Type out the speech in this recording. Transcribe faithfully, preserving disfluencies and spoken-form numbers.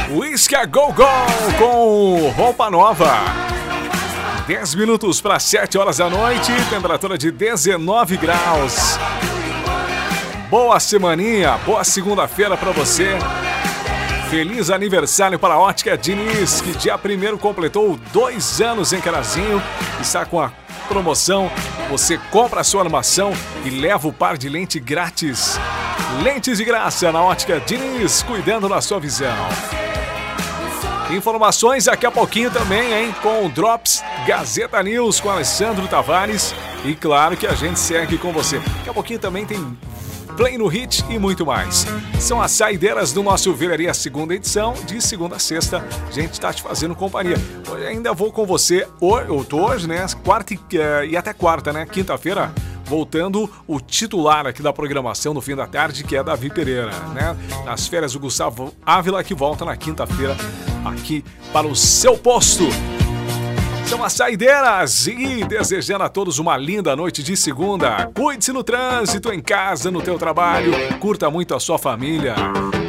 Whisky a Go Go com Roupa Nova. dez minutos para sete horas da noite, temperatura de dezenove graus. Boa semaninha, boa segunda-feira para você. Feliz aniversário para a Ótica Diniz, que dia primeiro completou dois anos em Carazinho. Está com a promoção, você compra a sua armação e leva o par de lente grátis. Lentes de graça na Ótica Diniz, cuidando da sua visão. Informações daqui a pouquinho também, hein? Com o Drops Gazeta News com Alessandro Tavares. E claro que a gente segue com você. Daqui a pouquinho também tem Play no Hit e muito mais. São as saideiras do nosso Velaria segunda edição, de segunda a sexta. A gente está te fazendo companhia. Hoje ainda vou com você, eu tô hoje, né? Quarta e, e até quarta, né? Quinta-feira, voltando o titular aqui da programação no fim da tarde, que é Davi Pereira, né? Nas férias do Gustavo Ávila, que volta na quinta-feira aqui para o seu posto. São as saideiras e desejando a todos uma linda noite de segunda. Cuide-se no trânsito, em casa, no teu trabalho. Curta muito a sua família.